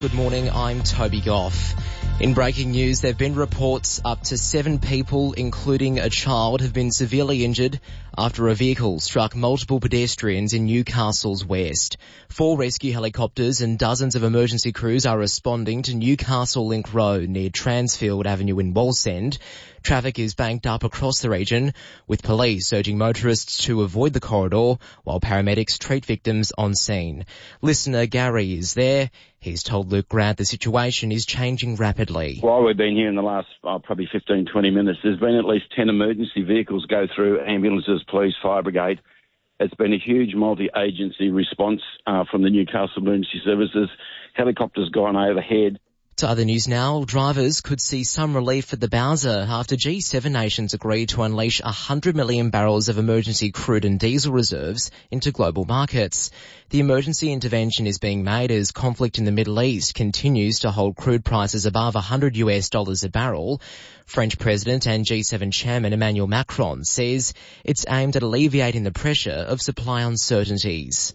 Good morning, I'm Toby Goff. In breaking news, there have been reports up to 7 people, including a child, have been severely injured after a vehicle struck multiple pedestrians in Newcastle's west. 4 rescue helicopters and dozens of emergency crews are responding to Newcastle Link Road near Transfield Avenue in Wallsend. Traffic is banked up across the region, with police urging motorists to avoid the corridor while paramedics treat victims on scene. Listener Gary is there. He's told Luke Grant the situation is changing rapidly. While we've been here in the last probably 15, 20 minutes, there's been at least 10 emergency vehicles go through, ambulances, police, fire brigade. It's been a huge multi-agency response from the Newcastle Emergency Services. Helicopters gone overhead. To other news now, drivers could see some relief at the Bowser after G7 nations agreed to unleash 100 million barrels of emergency crude and diesel reserves into global markets. The emergency intervention is being made as conflict in the Middle East continues to hold crude prices above $100 a barrel. French President and G7 Chairman Emmanuel Macron says it's aimed at alleviating the pressure of supply uncertainties.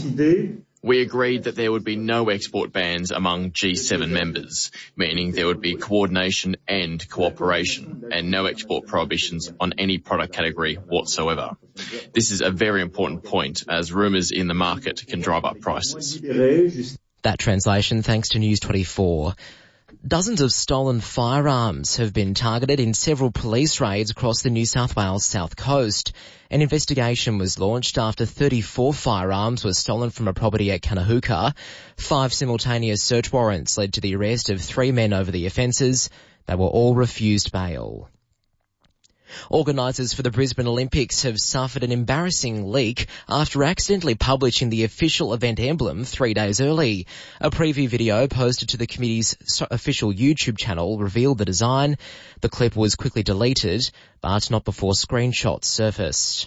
We agreed that there would be no export bans among G7 members, meaning there would be coordination and cooperation, and no export prohibitions on any product category whatsoever. This is a very important point, as rumours in the market can drive up prices. That translation thanks to News 24. Dozens of stolen firearms have been targeted in several police raids across the New South Wales south coast. An investigation was launched after 34 firearms were stolen from a property at Kanahuka. 5 simultaneous search warrants led to the arrest of 3 men over the offences. They were all refused bail. Organisers for the Brisbane Olympics have suffered an embarrassing leak after accidentally publishing the official event emblem 3 days early. A preview video posted to the committee's official YouTube channel revealed the design. The clip was quickly deleted, but not before screenshots surfaced.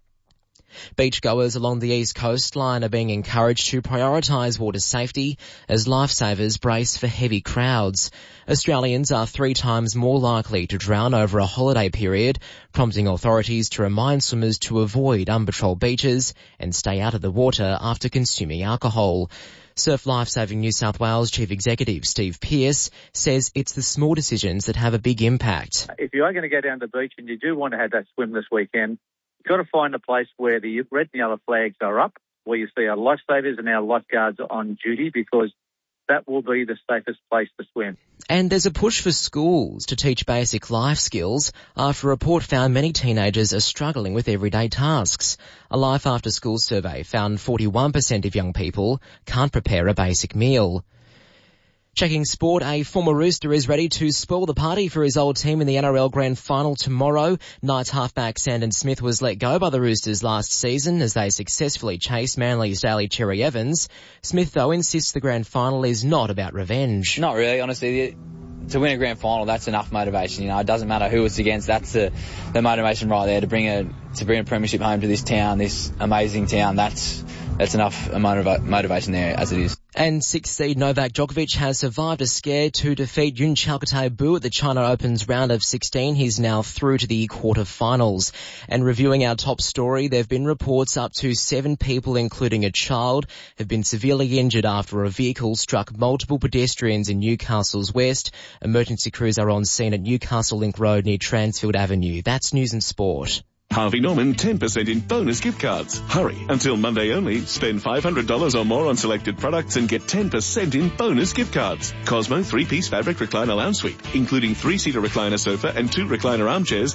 Beachgoers along the east coastline are being encouraged to prioritise water safety as lifesavers brace for heavy crowds. Australians are 3 times more likely to drown over a holiday period, prompting authorities to remind swimmers to avoid unpatrolled beaches and stay out of the water after consuming alcohol. Surf Lifesaving New South Wales Chief Executive Steve Pearce says it's the small decisions that have a big impact. If you are going to go down to the beach and you do want to have that swim this weekend, you've got to find a place where the red and yellow flags are up, where you see our lifesavers and our lifeguards on duty, because that will be the safest place to swim. And there's a push for schools to teach basic life skills after a report found many teenagers are struggling with everyday tasks. A Life After School survey found 41% of young people can't prepare a basic meal. Checking sport, a former Rooster is ready to spoil the party for his old team in the NRL Grand Final tomorrow. Knights halfback Sandon Smith was let go by the Roosters last season as they successfully chased Manly's Daly Cherry Evans. Smith, though, insists the Grand Final is not about revenge. Not really, honestly. To win a Grand Final, that's enough motivation. You know, it doesn't matter who it's against. That's the motivation right there to bring a premiership home to this town, this amazing town. That's enough motivation there as it is. And 6th seed Novak Djokovic has survived a scare to defeat Yun Chalkatay-Bu at the China Open's round of 16. He's now through to the quarterfinals. And reviewing our top story, there have been reports up to 7 people, including a child, have been severely injured after a vehicle struck multiple pedestrians in Newcastle's west. Emergency crews are on scene at Newcastle Link Road near Transfield Avenue. That's News and Sport. Harvey Norman 10% in bonus gift cards. Hurry, until Monday only. Spend $500 or more on selected products and get 10% in bonus gift cards. Cosmo 3-piece fabric recliner lounge suite, including 3-seater recliner sofa and 2 recliner armchairs,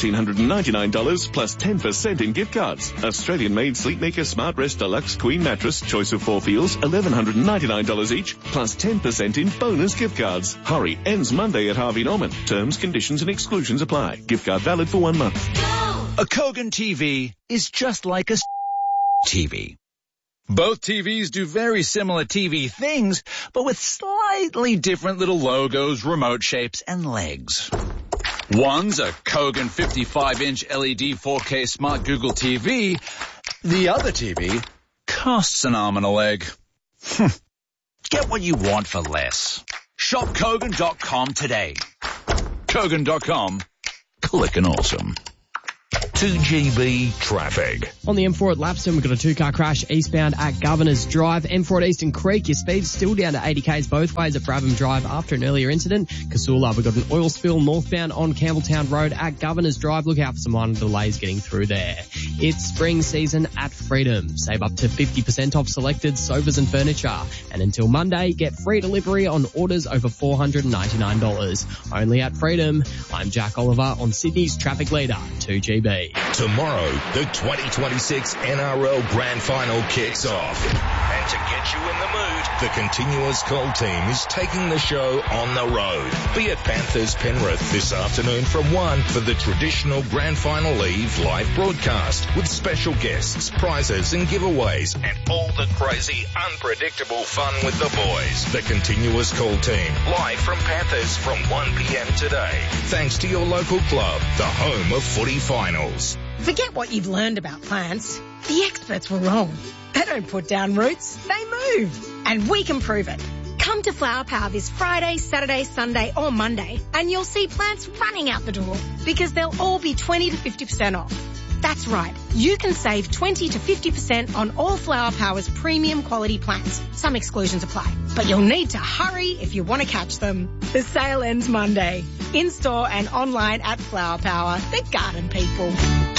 $1,999 plus 10% in gift cards. Australian-made Sleepmaker Smart Rest Deluxe Queen Mattress, choice of 4 feels, $1,199 each, plus 10% in bonus gift cards. Hurry, ends Monday at Harvey Norman. Terms, conditions and exclusions apply. Gift card valid for 1 month. A Kogan TV is just like a TV. Both TVs do very similar TV things, but with slightly different little logos, remote shapes, and legs. One's a Kogan 55-inch LED 4K Smart Google TV. The other TV costs an arm and a leg. Get what you want for less. Shop Kogan.com today. Kogan.com. Clickin' awesome. 2GB traffic. On the M4 at Lapston, we've got a two-car crash eastbound at Governor's Drive. M4 at Eastern Creek, your speed's still down to 80 k's both ways at Brabham Drive after an earlier incident. Casula, we've got an oil spill northbound on Campbelltown Road at Governor's Drive. Look out for some minor delays getting through there. It's spring season at Freedom. Save up to 50% off selected sofas and furniture. And until Monday, get free delivery on orders over $499. Only at Freedom. I'm Jack Oliver on Sydney's traffic leader, 2GB. Tomorrow, the 2026 NRL Grand Final kicks off. And to get you in the mood, the Continuous Call team is taking the show on the road. Be at Panthers Penrith this afternoon from 1 for the traditional Grand Final Eve live broadcast with special guests, prizes and giveaways and all the crazy, unpredictable fun with the boys. The Continuous Call team, live from Panthers from 1 p.m. today. Thanks to your local club, the home of footy finals. Forget what you've learned about plants. The experts were wrong. They don't put down roots, they move. And we can prove it. Come to Flower Power this Friday, Saturday, Sunday or Monday and you'll see plants running out the door because they'll all be 20 to 50% off. That's right. You can save 20 to 50% on all Flower Power's premium quality plants. Some exclusions apply, but you'll need to hurry if you want to catch them. The sale ends Monday. In-store and online at Flower Power, the garden people.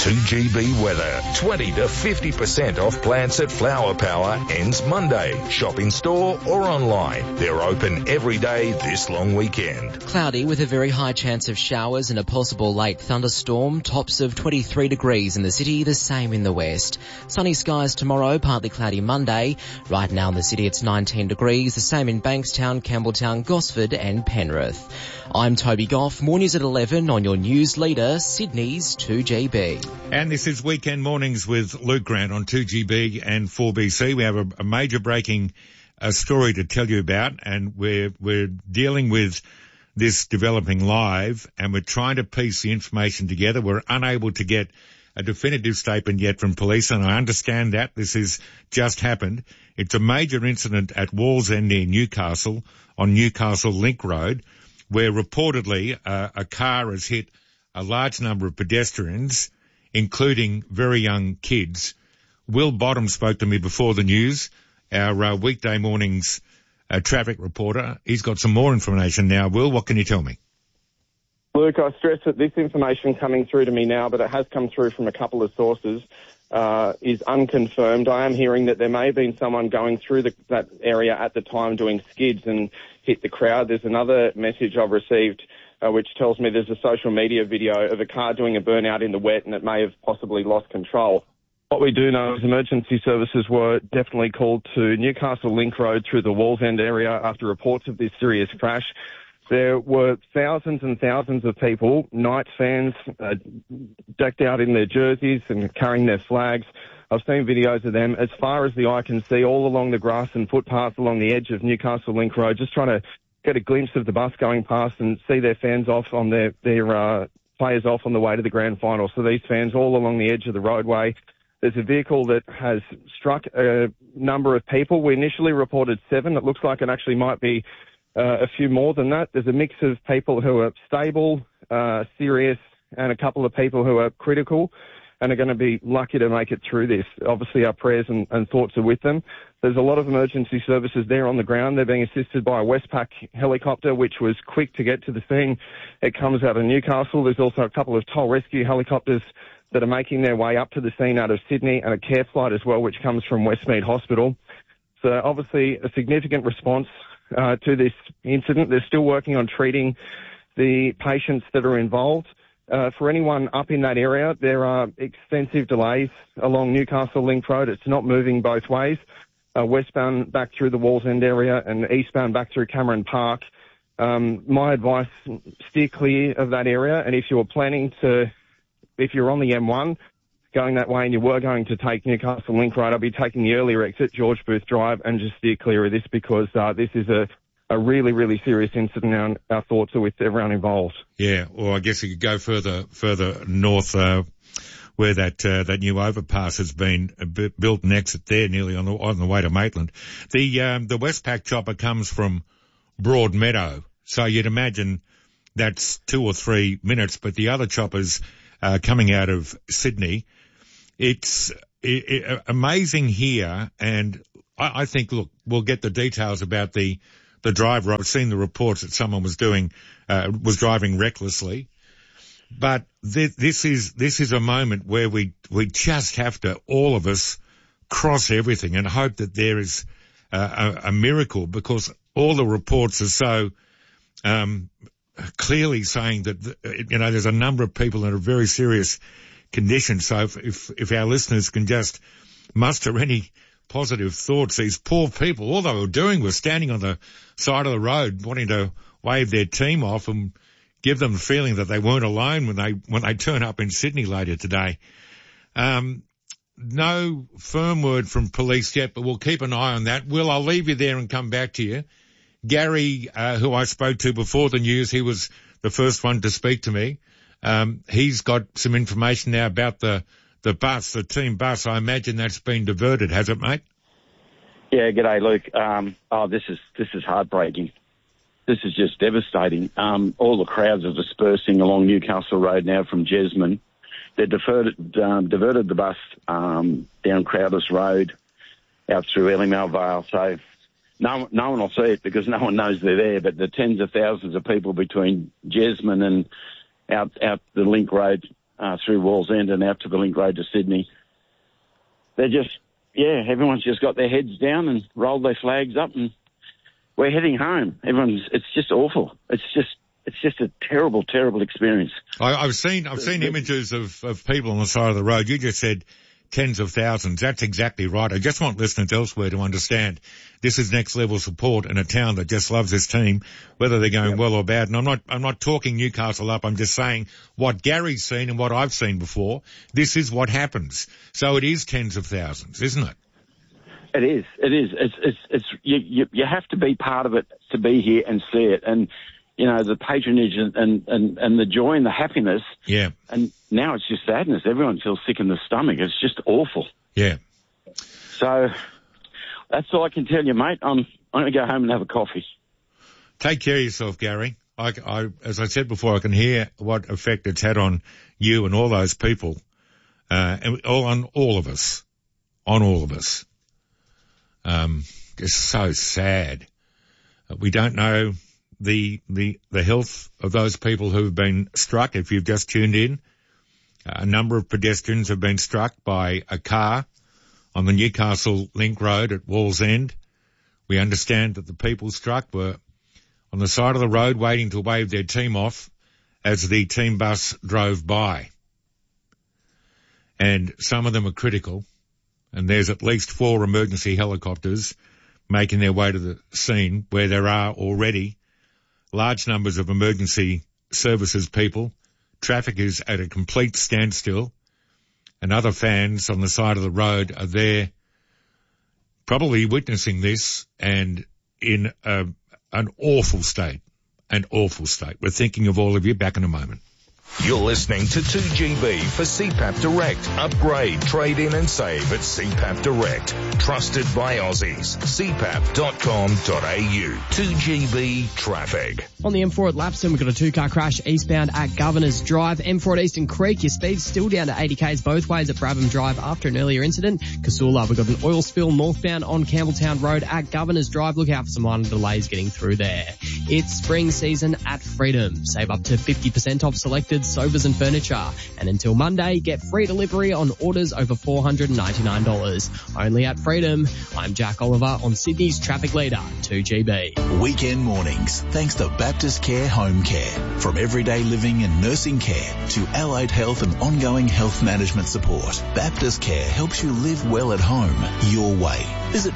2GB weather. 20 to 50% off plants at Flower Power ends Monday. Shop in store or online. They're open every day this long weekend. Cloudy with a very high chance of showers and a possible late thunderstorm. Tops of 23 degrees in the city, the same in the west. Sunny skies tomorrow, partly cloudy Monday. Right now in the city it's 19 degrees, the same in Bankstown, Campbelltown, Gosford and Penrith. I'm Toby Goff. More news at 11 on your news leader, Sydney's 2GB. And this is Weekend Mornings with Luke Grant on 2GB and 4BC. We have a major breaking story to tell you about, and we're dealing with this developing live, and we're trying to piece the information together. We're unable to get a definitive statement yet from police, and I understand that this has just happened. It's a major incident at Wallsend near Newcastle on Newcastle Link Road, where reportedly a car has hit a large number of pedestrians, including very young kids. Will Bottom spoke to me before the news, our weekday mornings traffic reporter. He's got some more information now. Will, what can you tell me? Luke, I stress that this information coming through to me now, but it has come through from a couple of sources, is unconfirmed. I am hearing that there may have been someone going through that area at the time doing skids and hit the crowd. There's another message I've received which tells me there's a social media video of a car doing a burnout in the wet and it may have possibly lost control. What we do know is emergency services were definitely called to Newcastle Link Road through the Wallsend area after reports of this serious crash. There were thousands and thousands of people, Knights fans, decked out in their jerseys and carrying their flags. I've seen videos of them as far as the eye can see, all along the grass and footpaths along the edge of Newcastle Link Road, just trying to get a glimpse of the bus going past and see their fans off on their players off on the way to the grand final. So these fans all along the edge of the roadway. There's a vehicle that has struck a number of people. We initially reported 7. It looks like it actually might be a few more than that. There's a mix of people who are stable, serious, and a couple of people who are critical and are going to be lucky to make it through this. Obviously, our prayers and thoughts are with them. There's a lot of emergency services there on the ground. They're being assisted by a Westpac helicopter, which was quick to get to the scene. It comes out of Newcastle. There's also a couple of toll rescue helicopters that are making their way up to the scene out of Sydney, and a care flight as well, which comes from Westmead Hospital. So obviously a significant response to this incident. They're still working on treating the patients that are involved. For anyone up in that area, there are extensive delays along Newcastle Link Road. It's not moving both ways. Westbound back through the Wallsend area and eastbound back through Cameron Park. My advice, steer clear of that area. And if you're on the M1 going that way and you were going to take Newcastle Link Road, I'll be taking the earlier exit, George Booth Drive, and just steer clear of this because this is a really, really serious incident, and our thoughts are with everyone involved. Yeah, well, I guess you could go further north where that new overpass has been built and exit there, nearly on the way to Maitland. The Westpac chopper comes from Broadmeadow, so you'd imagine that's 2 or 3 minutes, but the other choppers coming out of Sydney. It's amazing here, and I think, look, we'll get the details about the driver. I've seen the reports that someone was driving recklessly. But this is a moment where we just have to, all of us, cross everything and hope that there is a miracle, because all the reports are so clearly saying that, there's a number of people in a very serious condition. So if our listeners can just muster any positive thoughts, these poor people, all they were doing was standing on the side of the road wanting to wave their team off and give them the feeling that they weren't alone when they turn up in Sydney later today. No firm word from police yet, but we'll keep an eye on that. Will, I'll leave you there and come back to you. Gary, who I spoke to before the news, he was the first one to speak to me. He's got some information now about the bus, the team bus. I imagine that's been diverted, has it, mate? Yeah, g'day, Luke. This is heartbreaking. This is just devastating. All the crowds are dispersing along Newcastle Road now from Jesmond. They diverted the bus down Crowders Road, out through Ellymale Vale. So no one will see it because no one knows they're there. But the tens of thousands of people between Jesmond and out the Link Road through Wallsend and out to the Link Road to Sydney, they're just, everyone's just got their heads down and rolled their flags up, and we're heading home. It's just awful. It's just a terrible, terrible experience. I've seen images of people on the side of the road. You just said tens of thousands. That's exactly right. I just want listeners elsewhere to understand this is next level support in a town that just loves this team, whether they're going well or bad. And I'm not talking Newcastle up. I'm just saying what Gary's seen and what I've seen before. This is what happens. So it is tens of thousands, isn't it? It is. It's you have to be part of it to be here and see it. And, the patronage and the joy and the happiness. Yeah. And now it's just sadness. Everyone feels sick in the stomach. It's just awful. Yeah. So that's all I can tell you, mate. I'm going to go home and have a coffee. Take care of yourself, Gary. As I said before, I can hear what effect it's had on you and all those people, and on all of us. It's so sad. We don't know the health of those people who've been struck. If you've just tuned in, a number of pedestrians have been struck by a car on the Newcastle Link Road at Wallsend. We understand that the people struck were on the side of the road waiting to wave their team off as the team bus drove by. And some of them are critical. And there's at least 4 emergency helicopters making their way to the scene, where there are already large numbers of emergency services people. Traffic is at a complete standstill, and other fans on the side of the road are there probably witnessing this and in an awful state. We're thinking of all of you. Back in a moment. You're listening to 2GB for CPAP Direct. Upgrade, trade in and save at CPAP Direct. Trusted by Aussies. CPAP.com.au. 2GB traffic. On the M4 at Lapston, we've got a 2-car crash eastbound at Governors Drive. M4 at Eastern Creek, your speed's still down to 80k's both ways at Brabham Drive after an earlier incident. Casula, we've got an oil spill northbound on Campbelltown Road at Governors Drive. Look out for some minor delays getting through there. It's spring season at Freedom. Save up to 50% off selected sofas and furniture. And until Monday, get free delivery on orders over $499. Only at Freedom. I'm Jack Oliver on Sydney's traffic leader, 2GB. Weekend mornings, thanks to Baptist Care Home Care. From everyday living and nursing care to allied health and ongoing health management support, Baptist Care helps you live well at home, your way. Visit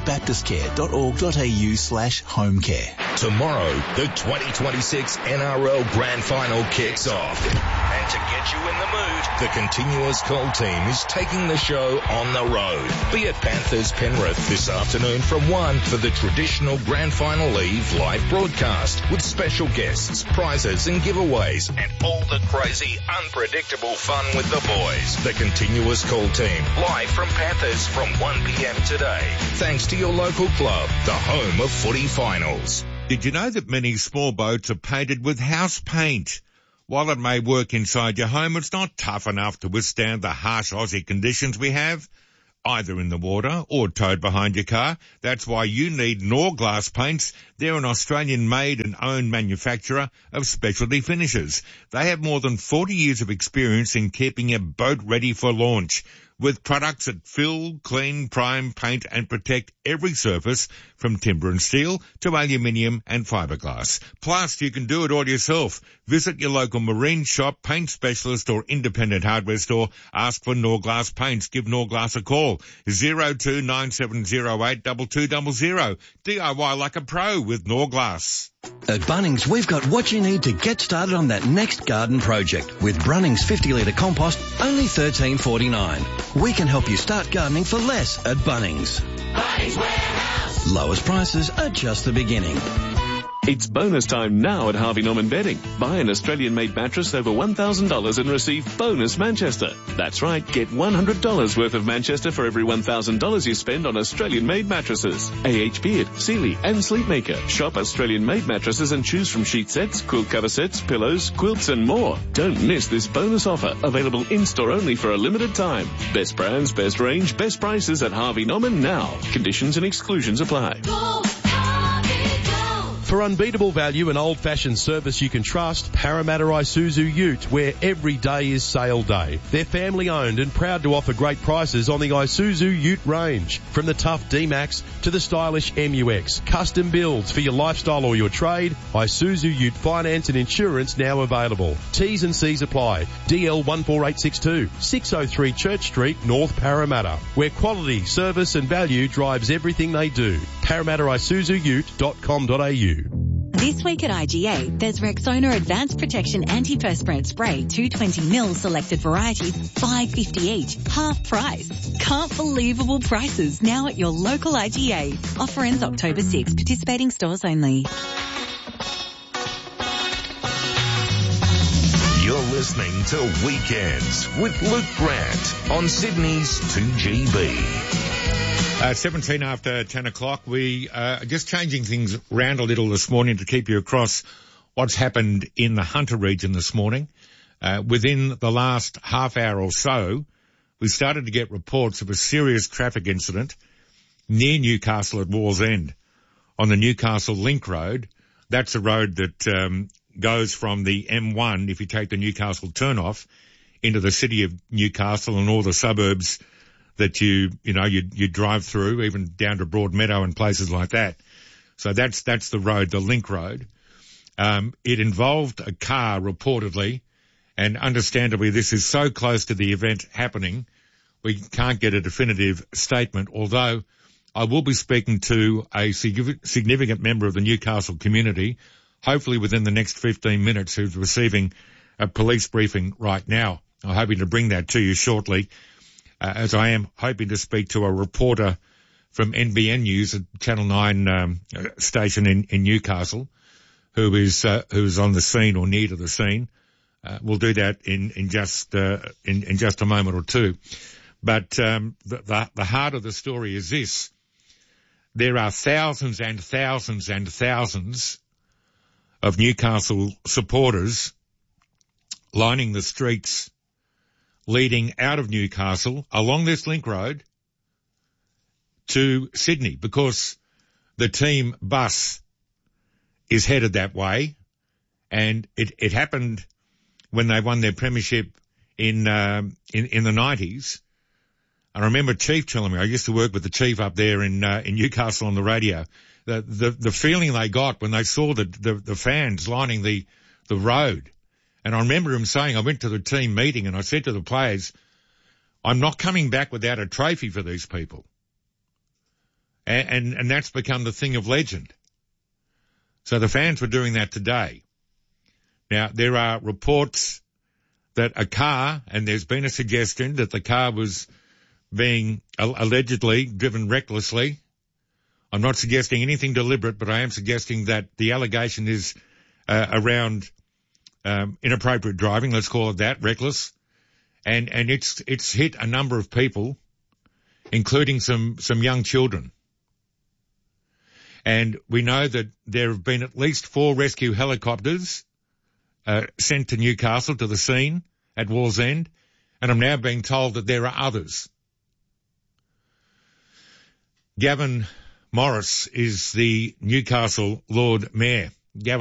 baptistcare.org.au/homecare. Tomorrow, the 2026 NRL Grand Final kicks off. And to get you in the mood, the Continuous Cold team is taking the show on the road. Be at Panthers Penrith this afternoon from 1 for the traditional Grand Final Eve live broadcast with special guests, prizes and giveaways and all the crazy, unpredictable fun with the boys. The Continuous Cold team, live from Panthers from 1 p.m. today. Thanks to your local club, the home of footy finals. Did you know that many small boats are painted with house paint? While it may work inside your home, it's not tough enough to withstand the harsh Aussie conditions we have, either in the water or towed behind your car. That's why you need Norglass paints. They're an Australian-made and owned manufacturer of specialty finishes. They have more than 40 years of experience in keeping your boat ready for launch, with products that fill, clean, prime, paint and protect every surface from timber and steel to aluminium and fiberglass. Plus, you can do it all yourself. Visit your local marine shop, paint specialist or independent hardware store. Ask for Norglass paints. Give Norglass a call. 0297082200. DIY like a pro with Norglass. At Bunnings, we've got what you need to get started on that next garden project. With Brunnings 50-litre compost, only $13.49. We can help you start gardening for less at Bunnings. Bunnings Warehouse. Lowest prices are just the beginning. It's bonus time now at Harvey Norman Bedding. Buy an Australian-made mattress over $1,000 and receive bonus Manchester. That's right, get $100 worth of Manchester for every $1,000 you spend on Australian-made mattresses. A.H. Beard, Sealy and Sleepmaker. Shop Australian-made mattresses and choose from sheet sets, quilt cover sets, pillows, quilts and more. Don't miss this bonus offer, available in-store only for a limited time. Best brands, best range, best prices at Harvey Norman now. Conditions and exclusions apply. For unbeatable value and old-fashioned service you can trust, Parramatta Isuzu Ute, where every day is sale day. They're family-owned and proud to offer great prices on the Isuzu Ute range. From the tough D-Max to the stylish MUX. Custom builds for your lifestyle or your trade. Isuzu Ute finance and insurance now available. T's and C's apply. DL 14862, 603 Church Street, North Parramatta, where quality, service and value drives everything they do. ParramattaIsuzuUte.com.au. This week at IGA, there's Rexona Advanced Protection Anti-Perspirant Spray, 220ml selected varieties, $5.50 each, half price. Can't believable prices now at your local IGA. Offer ends October 6, participating stores only. You're listening to Weekends with Luke Grant on Sydney's 2GB. 17 after 10 o'clock. We are just changing things around a little this morning to keep you across what's happened in the Hunter region this morning. Within the last half hour or so, we started to get reports of a serious traffic incident near Newcastle at Wallsend on the Newcastle Link Road. That's a road that goes from the M1, if you take the Newcastle turnoff, into the city of Newcastle and all the suburbs that you drive through, even down to Broadmeadow and places like that. So that's the road, the Link Road. It involved a car reportedly, and understandably this is so close to the event happening, we can't get a definitive statement, although I will be speaking to a significant member of the Newcastle community, hopefully within the next 15 minutes, who's receiving a police briefing right now. I'm hoping to bring that to you shortly. As I am hoping to speak to a reporter from NBN News, a Channel 9 station in Newcastle, who's on the scene or near to the scene. We'll do that in just a moment or two. But the heart of the story is this: there are thousands and thousands and thousands of Newcastle supporters lining the streets leading out of Newcastle along this Link Road to Sydney, because the team bus is headed that way, and it happened when they won their premiership in the 90s. I remember Chief telling me, I used to work with the Chief up there in Newcastle on the radio, the feeling they got when they saw the fans lining the road. And I remember him saying, I went to the team meeting and I said to the players, I'm not coming back without a trophy for these people. And that's become the thing of legend. So the fans were doing that today. Now, there are reports that a car, and there's been a suggestion that the car was being allegedly driven recklessly. I'm not suggesting anything deliberate, but I am suggesting that the allegation is around inappropriate driving, let's call it that, reckless, and it's hit a number of people, including some young children. And we know that there have been at least 4 rescue helicopters sent to Newcastle to the scene at Wallsend, and I'm now being told that there are others. Gavin Morris is the Newcastle Lord Mayor. Gavin